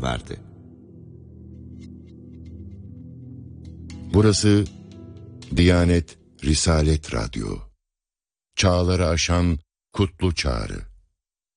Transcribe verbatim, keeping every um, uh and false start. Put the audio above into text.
vardı. Burası Diyanet Risalet Radyo. Çağları aşan kutlu çağrı.